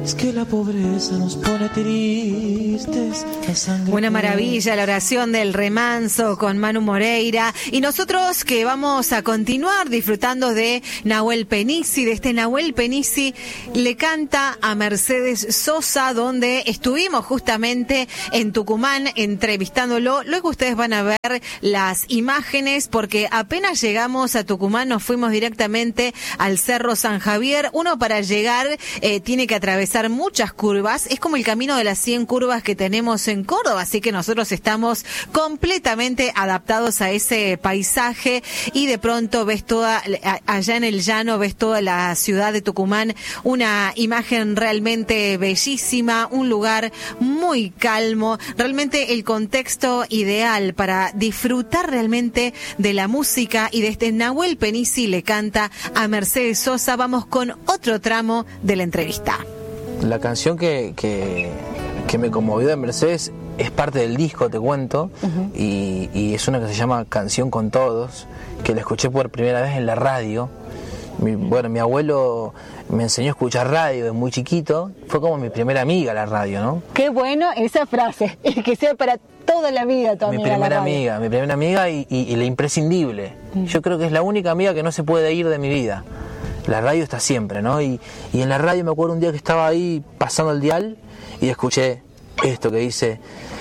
Es que la pobreza nos pone tristes. Una maravilla la oración del remanso con Manu Moreira. Y nosotros que vamos a continuar disfrutando de Nahuel Penisi, de este Nahuel Penisi le canta a Mercedes Sosa, donde estuvimos justamente en Tucumán entrevistándolo. Luego ustedes van a ver las imágenes, porque apenas llegamos a Tucumán nos fuimos directamente al Cerro San Javier. Uno para llegar tiene que atravesar muchas curvas, es como el camino de las 100 curvas que tenemos en Córdoba, así que nosotros estamos completamente adaptados a ese paisaje y de pronto ves toda, allá en el llano ves toda la ciudad de Tucumán, una imagen realmente bellísima, un lugar muy calmo, realmente el contexto ideal para disfrutar realmente de la música y de este Nahuel Penisi le canta a Mercedes Sosa. Vamos con otro tramo de la entrevista. La canción que me conmovió de Mercedes es parte del disco, te cuento, y es una que se llama Canción con Todos, que la escuché por primera vez en la radio. Mi abuelo me enseñó a escuchar radio desde muy chiquito, fue como mi primera amiga la radio, ¿no? Qué bueno esa frase, que sea para toda la vida tu amiga. Mi primera amiga y la imprescindible. Yo creo que es la única amiga que no se puede ir de mi vida. La radio está siempre, ¿no? Y en la radio me acuerdo un día que estaba ahí pasando el dial y escuché esto que dice: